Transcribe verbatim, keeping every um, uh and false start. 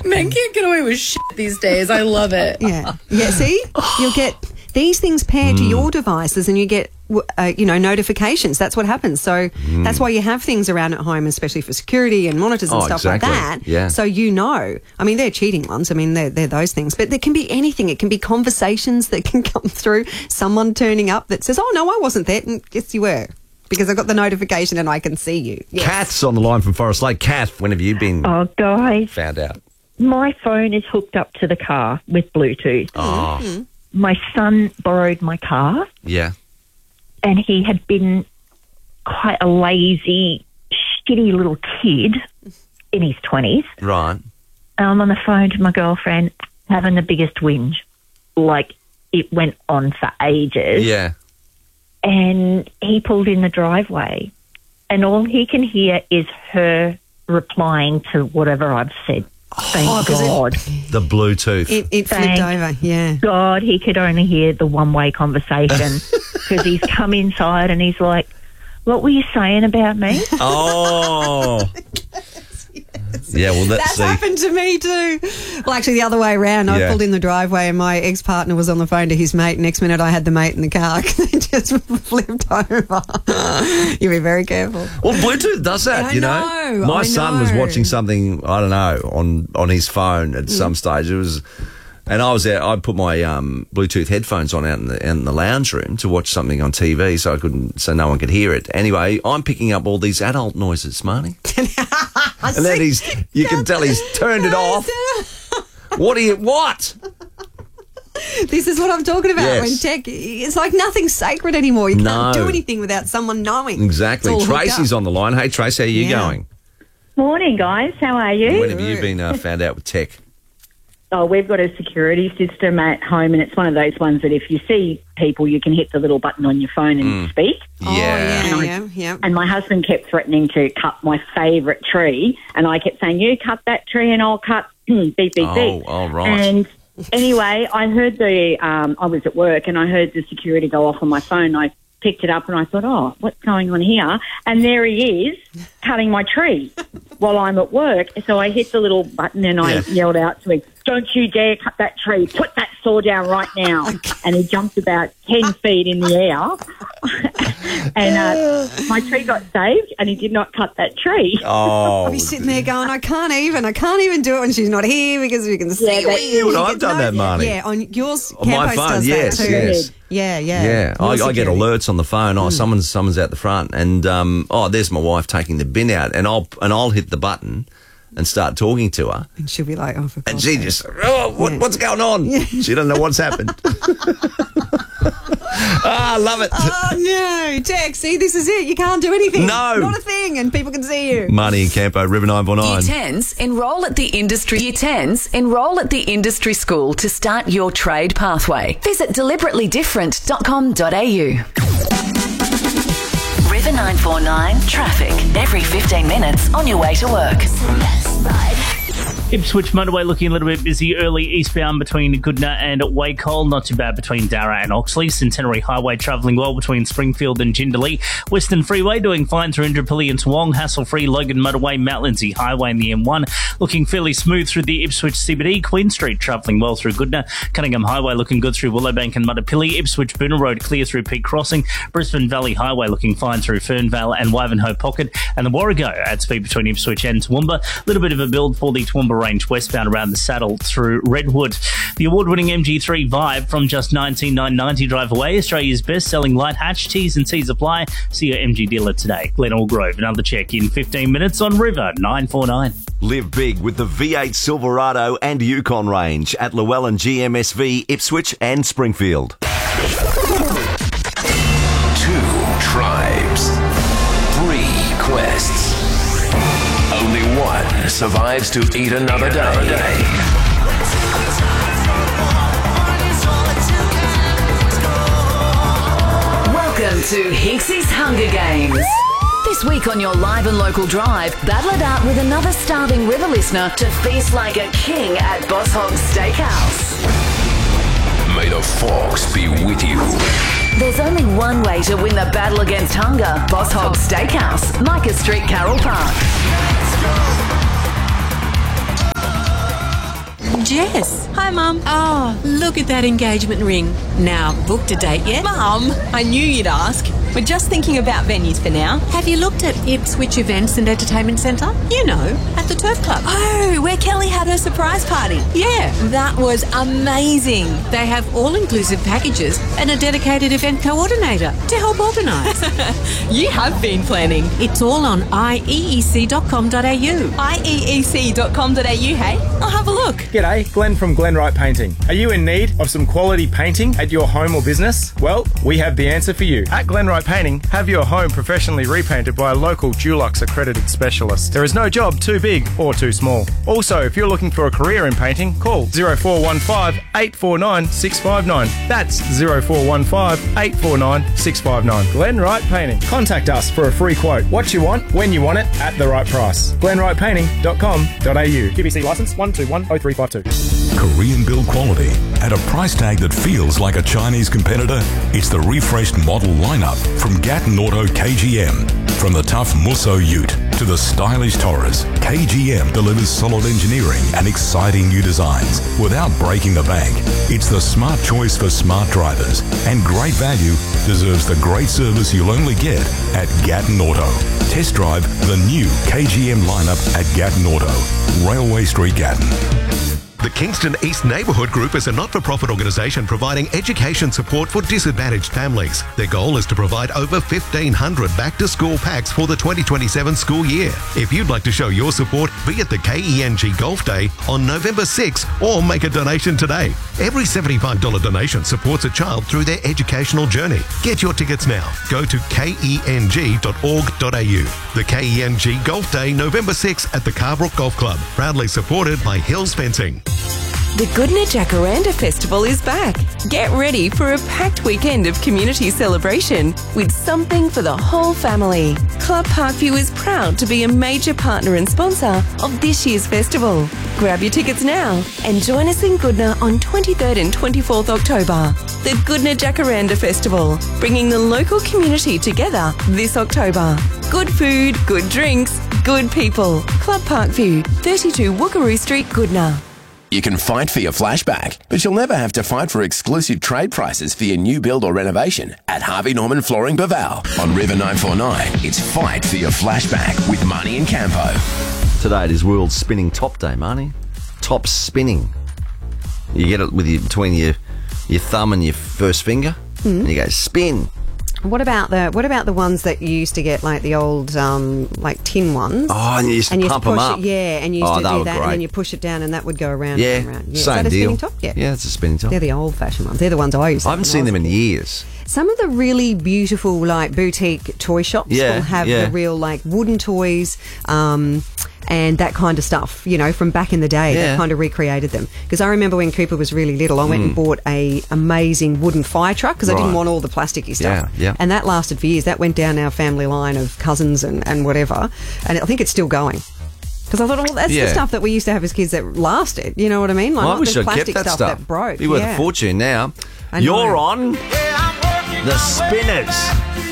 Men can't get away with shit these days. I love it. Yeah. Yeah, see? You'll get these things paired to your devices and you get, uh, you know, notifications. That's what happens. So mm. that's why you have things around at home, especially for security and monitors and oh, stuff exactly. like that. Yeah. So you know. I mean, they're cheating ones. I mean, they're, they're those things. But there can be anything. It can be conversations that can come through, someone turning up that says, oh, no, I wasn't there. And yes, you were. Because I got the notification and I can see you. Yes. Kat's on the line from Forest Lake. Kat, when have you been oh, guys, found out? My phone is hooked up to the car with Bluetooth. Oh. Mm-hmm. My son borrowed my car. Yeah. And he had been quite a lazy, shitty little kid in his twenties. Right. And I'm on the phone to my girlfriend having the biggest whinge. Like, it went on for ages. Yeah. And he pulled in the driveway, and all he can hear is her replying to whatever I've said. Thank Oh, 'cause God. it- The Bluetooth. It, it flipped Thank over, yeah. God, he could only hear the one-way conversation because he's come inside and he's like, what were you saying about me? Oh. Yeah, well, let's That's see. happened to me too. Well, actually, the other way around. I Yeah. pulled in the driveway and my ex-partner was on the phone to his mate. Next minute, I had the mate in the car. They just flipped over. You be very careful. Well, Bluetooth does that, I you know. know, My I son was know. watching something, I don't know, on, on his phone at some stage. It was, and I was there. I put my um, Bluetooth headphones on out in the out in the lounge room to watch something on T V, so I couldn't, so no one could hear it. Anyway, I'm picking up all these adult noises, Marnie. And then he's, you can tell he's turned it off. What are you, what? This is what I'm talking about. Yes. When tech, it's like nothing's sacred anymore. You can't No. do anything without someone knowing. Exactly. It's all hooked Tracy's up. on the line. Hey, Tracy, how are you Yeah. going? Morning, guys. How are you? When have you been uh, found out with tech? Oh, we've got a security system at home, and it's one of those ones that if you see people, you can hit the little button on your phone and speak. Oh, Yeah. yeah, I- yeah, yeah. And my husband kept threatening to cut my favourite tree, and I kept saying, you cut that tree and I'll cut beep, beep, beep. Oh, oh, right. And anyway, I heard the, um, I was at work, and I heard the security go off on my phone. I picked it up and I thought, oh, what's going on here? And there he is cutting my tree while I'm at work. So I hit the little button and I Yeah. yelled out to him, don't you dare cut that tree. Put that saw down right now. And he jumped about ten feet in the air. and uh, my tree got saved, and he did not cut that tree. Oh. I'll be sitting there going, I can't even, I can't even do it when she's not here because we can see Yeah, that- you. Yeah, well, You I've get done that, Marnie. Yeah, on yours, On my Campos phone, does yes, that too. yes. Yeah, yeah. Yeah, I, Your I get security. alerts on the phone. Oh, someone's someone's out the front, and um, oh, there's my wife taking the bin out, and I'll and I'll hit the button and start talking to her, And she'll be like, oh, for and God's she sake. just, oh, what, Yeah. what's going on? She doesn't know what's happened. Ah, I love it. Oh, no, Jack, see, this is it. You can't do anything. No. Not a thing, and people can see you. Marnie and Campo, River nine four Year nine. tens, enrol at the industry. Year tens, enrol at the industry school to start your trade pathway. Visit deliberately different dot com dot a u. River nine four nine traffic every fifteen minutes on your way to work. Ipswich motorway looking a little bit busy early eastbound between Goodna and Wacol. Not too bad between Darra and Oxley. Centenary Highway travelling well between Springfield and Jindalee. Western Freeway doing fine through Indooroopilly and Toowong. Hassle-free Logan motorway, Mount Lindsay Highway and the M one. Looking fairly smooth through the Ipswich C B D. Queen Street travelling well through Goodna. Cunningham Highway looking good through Willowbank and Mudapilly. Ipswich Boonah Road clear through Peak Crossing. Brisbane Valley Highway looking fine through Fernvale and Wivenhoe Pocket. And the Warrego at speed between Ipswich and Toowoomba. A little bit of a build for the Toowoomba Range westbound around the saddle through Redwood. The award-winning M G three Vibe from just nineteen thousand nine hundred ninety drive away. Australia's best-selling light hatch. T's and C's apply. See your M G dealer today. Glenelg Grove. Another check in fifteen minutes on River nine four nine. Live big with the V eight Silverado and Yukon range at Llewellyn G M S V, Ipswich and Springfield. Two tribes, three quests. Only one survives to eat another day. Welcome to Hicksy's Hunger Games. This week on your live and local drive, battle it out with another starving River listener to feast like a king at Boss Hog's Steakhouse. May the forks be with you. There's only one way to win the battle against hunger. Boss Hog's Steakhouse, Micah Street, Carroll Park. Jess. Hi, Mum. Oh, look at that engagement ring. Now, booked a date yet? Mum, I knew you'd ask. We're just thinking about venues for now. Have you looked at Ipswich Events and Entertainment Centre? You know, at the Turf Club. Oh, where Kelly had her surprise party. Yeah. That was amazing. They have all-inclusive packages and a dedicated event coordinator to help organise. You have been planning. It's all on I E E C dot com dot A U. I E E C dot com dot A U, hey? I'll have a look. G'day, Glenn from Glenwright Painting. Are you in need of some quality painting at your home or business? Well, we have the answer for you. At Glenwright Painting, have your home professionally repainted by a local Dulux accredited specialist. There is no job too big or too small. Also, if you're looking for a career in painting, call zero four one five, eight four nine, six five nine. That's zero four one five, eight four nine, six five nine. Glenwright Painting. Contact us for a free quote. What you want, when you want it, at the right price. glenwright painting dot com dot A U. Q B C licence one two one oh three five two. Korean build quality at a price tag that feels like a Chinese competitor. It's the refreshed model lineup from Gatton Auto K G M. From the tough Musso Ute to the stylish Taurus, K G M delivers solid engineering and exciting new designs without breaking the bank. It's the smart choice for smart drivers, and great value deserves the great service you'll only get at Gatton Auto. Test drive the new K G M lineup at Gatton Auto, Railway Street, Gatton. The Kingston East Neighbourhood Group is a not-for-profit organisation providing education support for disadvantaged families. Their goal is to provide over fifteen hundred back-to-school packs for the twenty twenty-seven school year. If you'd like to show your support, be at the K E N G Golf Day on November sixth or make a donation today. Every seventy-five dollars donation supports a child through their educational journey. Get your tickets now. Go to K E N G dot org dot A U. The K E N G Golf Day, November sixth at the Carbrook Golf Club. Proudly supported by Hills Fencing. The Goodna Jacaranda Festival is back. Get ready for a packed weekend of community celebration with something for the whole family. Club Parkview is proud to be a major partner and sponsor of this year's festival. Grab your tickets now and join us in Goodna on twenty-third and twenty-fourth October. The Goodna Jacaranda Festival, bringing the local community together this October. Good food, good drinks, good people. Club Parkview, thirty-two Wookaroo Street, Goodna. You can fight for your flashback, but you'll never have to fight for exclusive trade prices for your new build or renovation at Harvey Norman Flooring Baval. On River nine four nine, it's Fight for Your Flashback with Marnie and Campo. Today it is World Spinning Top Day, Marnie. Top spinning. You get it with your, between your your thumb and your first finger, Mm. and you go spin. What about the What about the ones that you used to get, like the old, um, like tin ones? Oh, and you used to and you pump push them up. It, yeah, and you used Oh, to they do were that, great. and then you push it down, and that would go around Yeah, and around. Yeah. same Is that a deal. spinning top? Yeah, Yeah, it's a spinning top. They're the old-fashioned ones. They're the ones I used to I have haven't when seen was them a in kid. years. Some of the really beautiful, like, boutique toy shops Yeah, will have yeah. the real, like, wooden toys, um, and that kind of stuff, you know, from back in the day. Yeah. They kind of recreated them. Because I remember when Cooper was really little, I went Mm. and bought a amazing wooden fire truck because I didn't Right. want all the plasticky stuff. Yeah, yeah. And that lasted for years. That went down our family line of cousins and, and whatever. And I think it's still going. Because I thought, oh, that's Yeah. the stuff that we used to have as kids that lasted. You know what I mean? Like, Well, I not wish the I'd plastic kept that stuff. that broke. Be worth yeah. a fortune now. I know. You're on the Spinners.